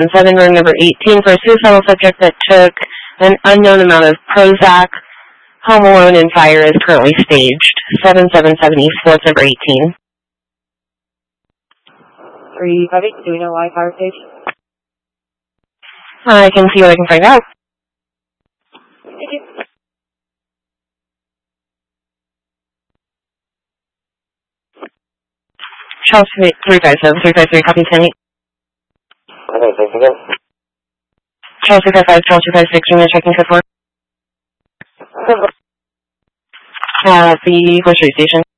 7, room number 18, for a suicidal subject that took an unknown amount of Prozac. Home alone and fire is currently staged. 777 East, floor number 18. 358, do we know why fire stage? I can see what I can find out. Thank you. Charles 357, 353, copy 10-8. Okay, thanks again. Charles 355, Charles 256, unit checking code 4. The grocery station.